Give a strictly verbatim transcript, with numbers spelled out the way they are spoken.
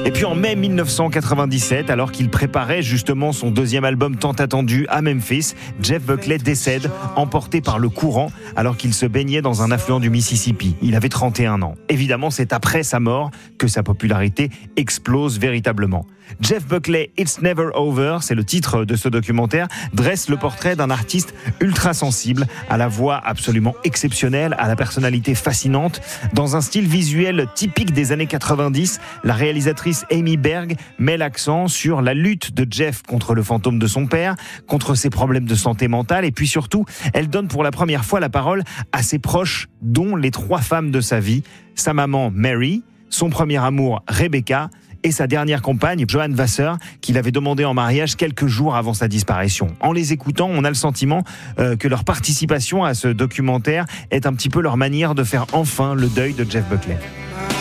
Et puis en mai mille neuf cent quatre-vingt-dix-sept, alors qu'il préparait justement son deuxième album tant attendu à Memphis, Jeff Buckley décède, emporté par le courant alors qu'il se baignait dans un affluent du Mississippi. Il avait trente et un ans. Évidemment, c'est après sa mort que sa popularité explose véritablement. Jeff Buckley, It's Never Over, c'est le titre de ce documentaire, dresse le portrait d'un artiste ultra sensible, à la voix absolument exceptionnelle, à la personnalité fascinante. Dans un style visuel typique des années quatre-vingt-dix, la réalisatrice Amy Berg met l'accent sur la lutte de Jeff contre le fantôme de son père, contre ses problèmes de santé mentale, et puis surtout, elle donne pour la première fois la parole à ses proches, dont les trois femmes de sa vie, sa maman Mary, son premier amour Rebecca, et sa dernière compagne, Joan Vasseur, qu'il avait demandé en mariage quelques jours avant sa disparition. En les écoutant, on a le sentiment euh, que leur participation à ce documentaire est un petit peu leur manière de faire enfin le deuil de Jeff Buckley.